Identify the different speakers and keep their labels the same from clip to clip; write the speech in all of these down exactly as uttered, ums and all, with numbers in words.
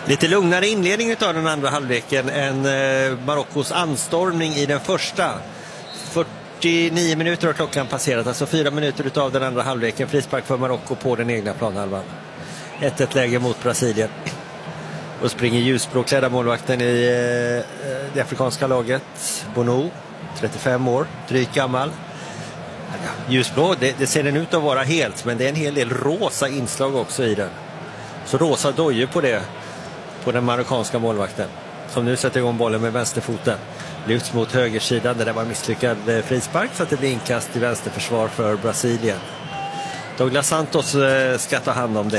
Speaker 1: Lite lugnare inledning av den andra halvleken än eh, Marockos anstormning i den första. fyrtionio minuter har klockan passerat, alltså fyra minuter av den andra halvleken. Frispark för Marocko på den egna planhalvan. ett ett läge mot Brasilien. Och springer ljusblåklädda målvakten i eh, det afrikanska laget, Bono, trettiofem år, drygt gammal. Ljusblå, det, det ser den ut att vara helt, men det är en hel del rosa inslag också i den. Så rosa dojor på det, på den marockanska målvakten, som nu sätter igång bollen med vänsterfoten. Lyfts mot högersidan, där det var misslyckad frispark, så att det blir inkast i vänsterförsvar för Brasilien. Douglas Santos eh, ska ta hand om det.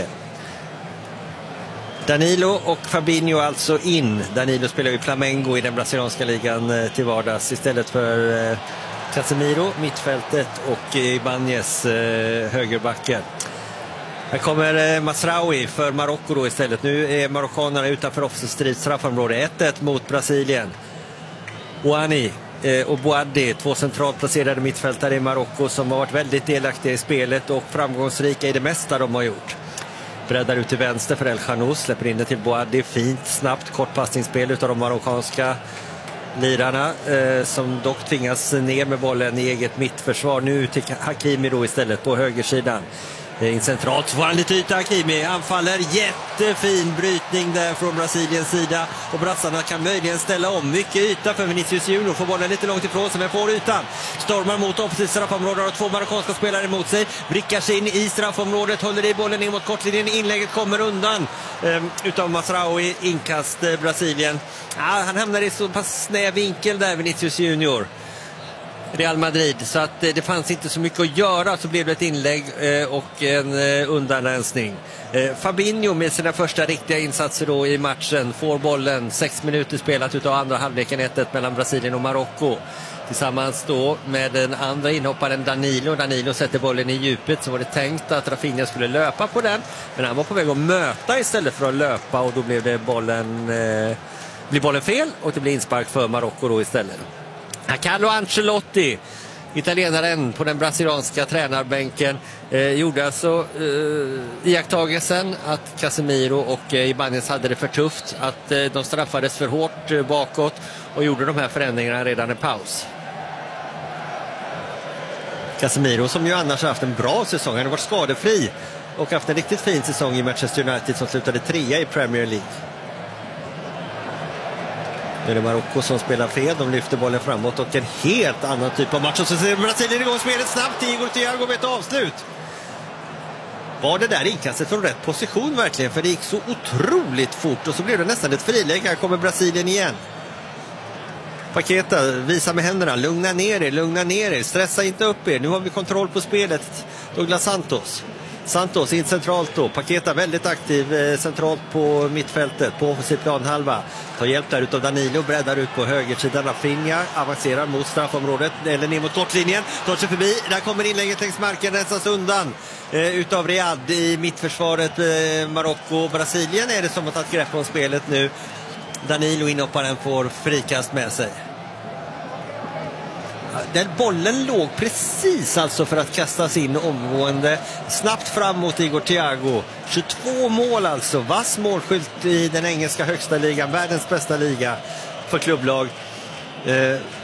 Speaker 1: Danilo och Fabinho alltså in. Danilo spelar i Flamengo i den brasilianska ligan eh, till vardags istället för eh, Casemiro, mittfältet, och Ibanez, eh, högerbacken. Här kommer eh, Masraoui för Marocko då istället. Nu är marockanerna utanför offensiv straffområde. ett ett mot Brasilien. Ouani eh, och Boadi, två centralt placerade mittfältare i Marocko, som har varit väldigt delaktiga i spelet och framgångsrika i det mesta de har gjort. Breddar ut till vänster för El Khanous, släpper in det till Boadi. Fint, snabbt, kort passningsspel utav de marockanska lirarna, eh, som dock tvingas ner med bollen i eget mittförsvar. Nu till Hakimi då istället på högersidan. In centralt får han lite yta, Hakimi anfaller, jättefin brytning där från Brasiliens sida, och brassarna kan möjligen ställa om. Mycket yta för Vinicius Junior, får bollen lite långt ifrån sig men får ytan. Stormar mot offensivt straffområde, och två marockanska spelare emot sig, vrickar sig in i straffområdet, håller i bollen in mot kortlinjen, inlägget kommer undan eh, utav Masraoui, inkast eh, Brasilien. Ja, han hamnar i så pass snäv vinkel där, Vinicius Junior, Real Madrid, så att eh, det fanns inte så mycket att göra. Så blev det ett inlägg eh, och en eh, undanrensning. eh, Fabinho med sina första riktiga insatser då i matchen får bollen, sex minuter spelat utav andra halvleken, ett ett mellan Brasilien och Marocko. Tillsammans då med den andra inhopparen Danilo. Danilo sätter bollen i djupet, så var det tänkt att Rafinha skulle löpa på den, men han var på väg att möta istället för att löpa, och då blev det bollen eh, blir bollen fel, och det blir inspark för Marocko då istället. Carlo Ancelotti, italienaren på den brasilianska tränarbänken, eh, gjorde alltså eh, iakttagelsen att Casemiro och eh, Ibanez hade det för tufft, att eh, de straffades för hårt eh, bakåt, och gjorde de här förändringarna redan i paus. Casemiro, som ju annars har haft en bra säsong, han har varit skadefri och haft en riktigt fin säsong i Manchester United, som slutade trea i Premier League. Nu är det Marocko som spelar fel, de lyfter bollen framåt, och en helt annan typ av match. Och så ser Brasilien igång spelet snabbt, Igor Thiago med ett avslut. Var det där inkastet från rätt position verkligen? För det gick så otroligt fort, och så blev det nästan ett frilägg. Här kommer Brasilien igen. Paqueta, visa med händerna, lugna ner er, lugna ner er, stressa inte upp er. Nu har vi kontroll på spelet. Douglas Santos. Santos in centralt då. Paqueta väldigt aktiv eh, centralt på mittfältet, på offensiv planhalva. Tar hjälp där utav Danilo, breddar ut på högersidan. Rafinha avancerar mot straffområdet, eller ner mot kortlinjen. Tar sig förbi, där kommer inlägget längs marken, rensas undan eh, utav Riyad i mittförsvaret. eh, Marocko. Brasilien är det som har tagit grepp om spelet nu. Danilo, inhopparen, får frikast med sig. Den bollen låg precis alltså för att kastas in omgående. Snabbt fram mot Igor Thiago. tjugotvå mål alltså. Vass målskylt i den engelska högsta ligan. Världens bästa liga för klubblag. Eh,